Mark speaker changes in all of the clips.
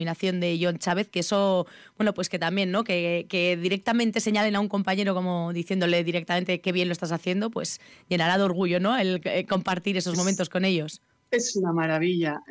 Speaker 1: iluminación de Jon Chávez, que eso, bueno, pues que también, ¿no? Que directamente señalen a un compañero como diciéndole directamente qué bien lo estás haciendo, pues llenará de orgullo, ¿no? El compartir esos momentos con ellos.
Speaker 2: Es una maravilla,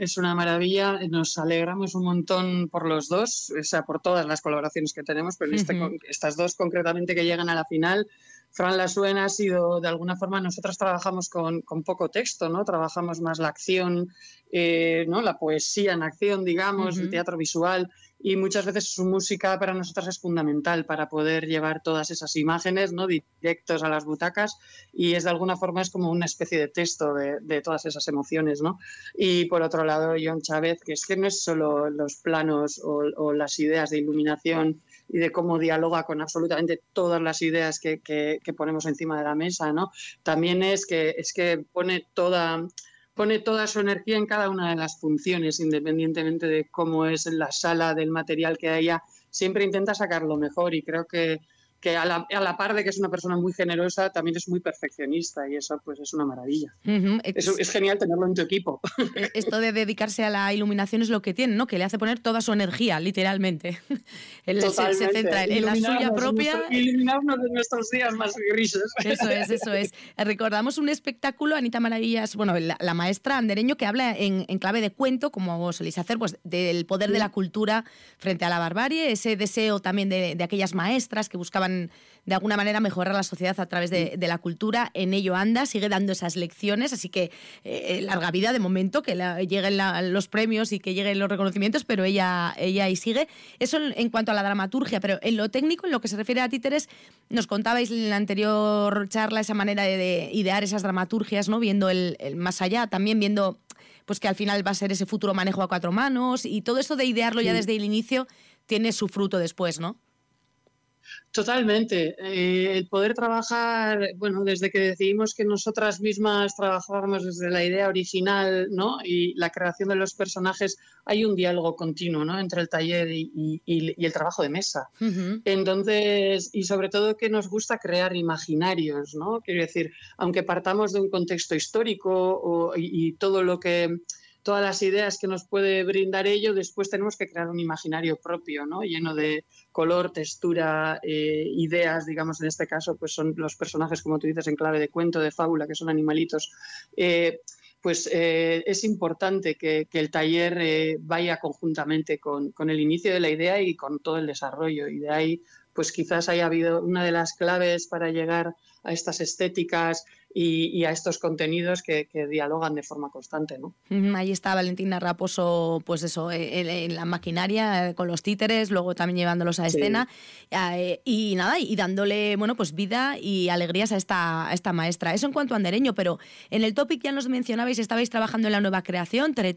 Speaker 2: nos alegramos un montón por los dos, o sea, por todas las colaboraciones que tenemos, pero estas dos concretamente que llegan a la final. Fran Lassuen ha sido, de alguna forma, nosotras trabajamos con poco texto, ¿no? Trabajamos más la acción, ¿no? La poesía en acción, digamos, el teatro visual, y muchas veces su música para nosotras es fundamental para poder llevar todas esas imágenes, ¿no? Directos a las butacas, y es de alguna forma es como una especie de texto de todas esas emociones, ¿no? Y por otro lado, Jon Chávez, que es que no es solo los planos o las ideas de iluminación y de cómo dialoga con absolutamente todas las ideas que ponemos encima de la mesa, ¿no? También es que pone toda su energía en cada una de las funciones, independientemente de cómo es la sala, del material que haya, siempre intenta sacar lo mejor, y creo que a la par de que es una persona muy generosa, también es muy perfeccionista, y eso pues es una maravilla. Es genial tenerlo en tu equipo.
Speaker 1: Esto de dedicarse a la iluminación es lo que tiene, ¿no? Que le hace poner toda su energía, literalmente. Él se centra en la suya propia.
Speaker 2: Iluminarnos de nuestros días más grises.
Speaker 1: Eso es. Recordamos un espectáculo, Anita Maravillas, bueno, la maestra Andereño, que habla en clave de cuento, como soléis hacer, pues del poder de la cultura frente a la barbarie, ese deseo también de aquellas maestras que buscaban de alguna manera mejorar la sociedad a través de la cultura. En ello anda, sigue dando esas lecciones, así que larga vida de momento, que lleguen los premios y que lleguen los reconocimientos, pero ella ahí sigue. Eso en cuanto a la dramaturgia, pero en lo técnico, en lo que se refiere a títeres, nos contabais en la anterior charla esa manera de idear esas dramaturgias, ¿no? Viendo el más allá, también viendo pues que al final va a ser ese futuro manejo a 4 manos, y todo esto de idearlo ya desde el inicio tiene su fruto después, ¿no?
Speaker 2: Totalmente. El poder trabajar, bueno, desde que decidimos que nosotras mismas trabajábamos desde la idea original, ¿no? Y la creación de los personajes, hay un diálogo continuo, ¿no? Entre el taller y el trabajo de mesa. Entonces, y sobre todo que nos gusta crear imaginarios, ¿no? Quiero decir, aunque partamos de un contexto histórico y todo lo que... todas las ideas que nos puede brindar ello, después tenemos que crear un imaginario propio, ¿no? Lleno de color, textura, ideas, digamos, en este caso, pues son los personajes, como tú dices, en clave de cuento, de fábula, que son animalitos. Es importante que el taller vaya conjuntamente con el inicio de la idea y con todo el desarrollo, y de ahí pues quizás haya habido una de las claves para llegar a estas estéticas y a estos contenidos que dialogan de forma constante, ¿no?
Speaker 1: Ahí está Valentina Raposo, pues eso, en la maquinaria, con los títeres, luego también llevándolos a escena, y nada, y dándole, bueno, pues vida y alegrías a esta maestra. Eso en cuanto a Andereño, pero en el Topic ya nos mencionabais, estabais trabajando en la nueva creación,